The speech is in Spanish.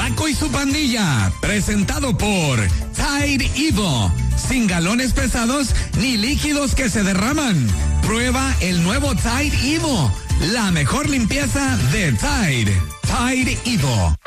Paco y su pandilla, presentado por Tide Evo. Sin galones pesados ni líquidos que se derraman. Prueba el nuevo Tide Evo, la mejor limpieza de Tide. Tide Evo.